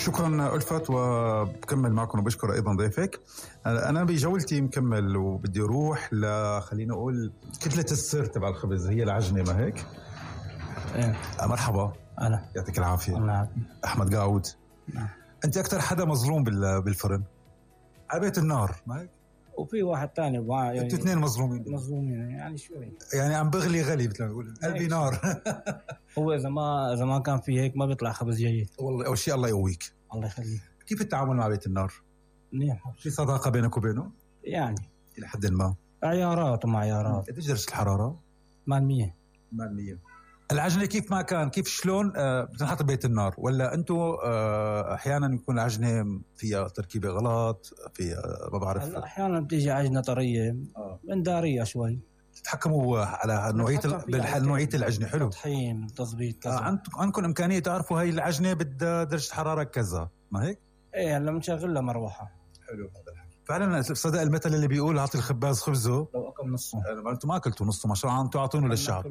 شكرا ألفت، وبكمل معكم وبشكر أيضا ضيفك. أنا بجولتي مكمل وبدي أروح خلينا أقول كتلة السر تبع الخبز، هي العجنة، ما هيك؟ إيه. مرحبا. أهلا. يعطيك العافية. نعم. أحمد قاعود. نعم. أنت أكتر حدا مظلوم بالفرن على بيت النار، ما هيك؟ وفي واحد تاني يعني أنتوا اثنين مظلومين يعني شوي، يعني عم بغلي غلي مثل ما نقول، قلبي نار. هو إذا ما كان في هيك ما بيطلع خبز جيد. والله أول شيء الله يقويك. الله يخليك. كيف التعامل مع بيت النار؟ منيح. في صداقة بينك وبينه؟ يعني إلى حد ما. عيارات ومعيارات. قديش درجة الحرارة؟ 800. العجنة كيف ما كان، كيف شلون بتنحط ببيت النار؟ ولا أنتوا أحيانا يكون العجنة فيها تركيبة غلط، فيها ما بعرف؟ هلا أحيانا بتيجي عجنة طرية من دارية شوي. تتحكموا على نوعية العجنة. حلو. تطحين، تظبيط كذا. عندكم إمكانية تعرفوا هاي العجنة بدها درجة حرارة كذا، ما هيك؟ إيه هلا بنشغل لها مروحة. حلو. فعلا صدق المثل اللي بيقول عطي الخباز خبزه لو أكل نصه. أنتم ما أكلتوا نصه، ما شاء الله أنتم أعطونه للشعب.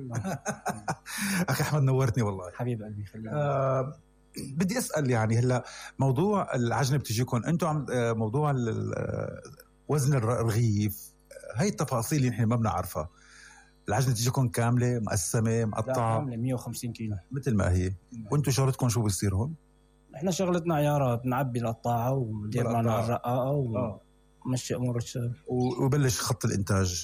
أخي أحمد نورتني والله. حبيب قلبي خليك. بدي أسأل، يعني هلا موضوع العجنة بتجيكم أنتم موضوع وزن الرغيف، هاي التفاصيل اللي نحن ما بنعرفها. العجنة تجيكم كاملة مقسمة مقطعة؟ كاملة 150 كيلو مثل ما هي. وانتم شغلتكم شو بيصير هون؟ احنا شغلتنا عيارات، نعبي القطاعة وندير معنا الرقاقة ومشي أمور الشغل. وبلش خط الإنتاج.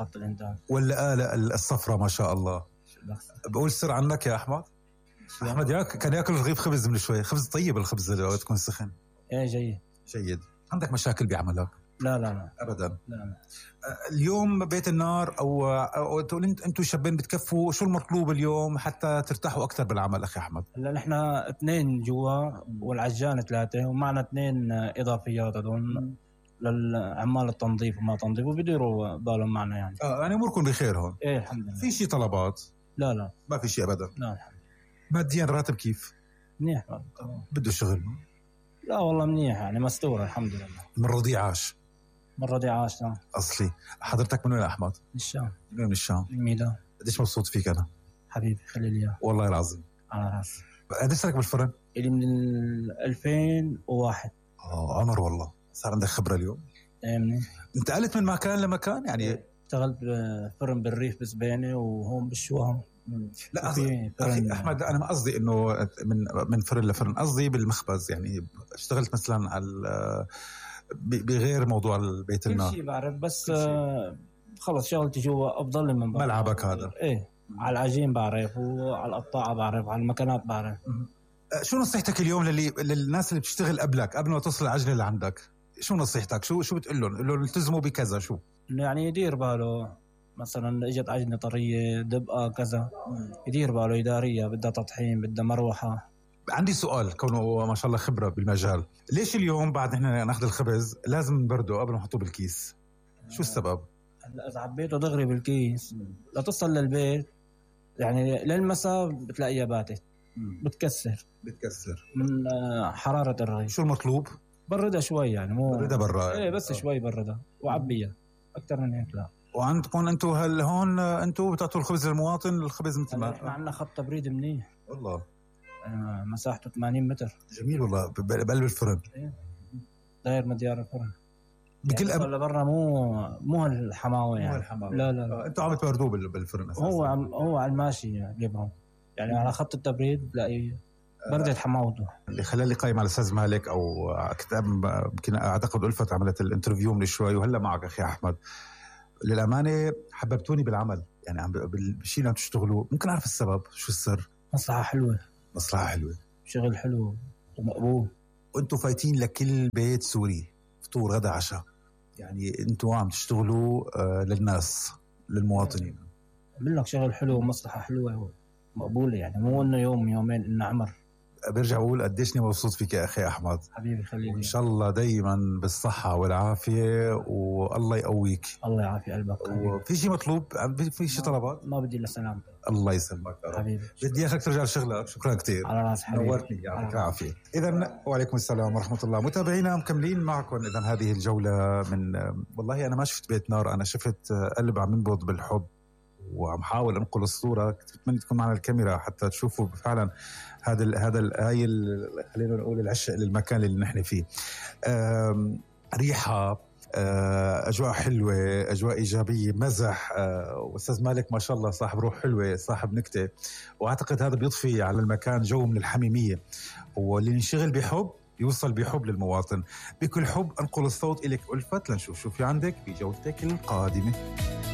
ولا آلة الصفرة ما شاء الله. بقول سر عنك يا أحمد. أحمد كان يأكل رغيف خبز من شوي. خبز طيب الخبز اللي تكون سخن. ايه جيد. عندك مشاكل بعملك؟ لا أبدا. لا. اليوم بيت النار أو أنتوا شابين بتكفوا، شو المطلوب اليوم حتى ترتاحوا أكثر بالعمل أخي أحمد؟ هلا نحن 2 جوا والعجان 3 ومعنا 2 إضافيات هذول للعمال التنظيف وما تنظيف وبيديروا بالهم معنا يعني. يعني أموركم بخير هون؟ إيه الحمد لله. في شيء طلبات؟ لا ما في شيء أبدا. لا الحمد لله. ماديا راتب كيف؟ منيح. بده شغل؟ لا والله منيح يعني مستور الحمد لله. من رضيعاش؟ من رضيعاش. أصلي. حضرتك من وين أحمد؟ من الشام. من الشام. من ميدان. قديش مبسوط فيك أنا حبيبي خلي لي إياه. والله العظيم. على راسي. قديش لك بالفرن؟ اللي من 2001. عمر والله صار عندك خبرة اليوم. منين؟ انتقلت من مكان لمكان يعني؟ اشتغلت بفرن بالريف بزبينة وهون بالشوام. لا أخي أحمد، أنا ما قصدي إنه من فرن لفرن، قصدي بالمخبز يعني. اشتغلت مثلا على بغير موضوع البيت النار؟ كل شيء بعرف بس خلص شغلتي جوا أفضل من ملعبك هذا. إيه على العجين بعرف وعلى القطاعة بعرف على المكانات بعرف. شو نصيحتك اليوم للناس اللي بتشتغل قبل ما توصل العجلة اللي عندك؟ شو نصيحتك؟ شو بتقول لهم التزموا بكذا؟ شو يعني يدير باله، مثلا اجت عجنة طرية دبقة كذا يدير باله، إدارية بدها تطحين بدها مروحة. عندي سؤال، كونه ما شاء الله خبرة بالمجال، ليش اليوم بعد نحن ناخذ الخبز لازم نبرده قبل ما نحطه بالكيس؟ شو السبب؟ هلا إذا عبيته دغري بالكيس لتصل للبيت يعني للمساء بتلاقيها باتت بتكسر من حرارة الرغيف. شو المطلوب؟ بردها شوي يعني، مو بردها برا. ايه بس شوي بردها وعبيها، اكثر من هيك لا. وعندكم انتم هون انتم بتعطوا الخبز للمواطن، الخبز مثل ما احنا عندنا خط تبريد منيح والله. مساحته 80 متر. جميل والله. بقلب الفرن. ايه داير مديار الفرن بكل يعني لبرا، مو الحماوه يعني. لا انتوا عم تبردوه بالفرن اساسا؟ هو على الماشي جبرهم يعني على خط التبريد بلاقي بردة حماوته. اللي خلاني قايم على الاستاذ مالك او كتاب، يمكن اعتقد ألفت عملت الانترفيو من شوي وهلا معك اخي احمد. للامانه حببتوني بالعمل يعني، بالشيء اللي عم تشتغلوا. ممكن اعرف السبب؟ شو السر؟ مصلحه حلوه شغل حلو ومقبول. وانتم فايتين لكل بيت سوري، فطور غدا عشاء يعني. انتم عم تشتغلوا للناس، للمواطنين. بقول لك شغل حلو ومصلحه حلوه ومقبوله يعني، مو انه يوم يومين انه عمر. برجع أقول قديشني مبسوط فيك يا أخي أحمد. حبيبي خليني. وإن شاء الله دايما بالصحة والعافية والله يقويك. الله يعافي قلبك. وفي شيء مطلوب؟ في شيء طلبات؟ ما بدي إلا سلام. الله يسلمك حبيبي. بدي أخليك ترجع لشغلك. شكرا كتير. على راس حبيبي. نورتني يعطيك العافية. إذن وعليكم السلام ورحمة الله. متابعينا مكملين معكم إذن هذه الجولة من والله أنا ما شفت بيت نار، أنا شفت قلب عم ينبض بالحب وعم حاول انقل الصوره. بتمنى تكون معنا الكاميرا حتى تشوفوا فعلا هاي خلينا نقول العشق للمكان اللي نحن فيه. ريحه، أجواء حلوة، أجواء إيجابية، مزح، وأستاذ مالك ما شاء الله صاحب روح حلوة، صاحب نكتة، وأعتقد هذا بيضفي على المكان جو من الحميمية. واللي ينشغل بحب يوصل بحب للمواطن. بكل حب أنقل الصوت إليك ألفت لنشوف شو في عندك في جولتك القادمة.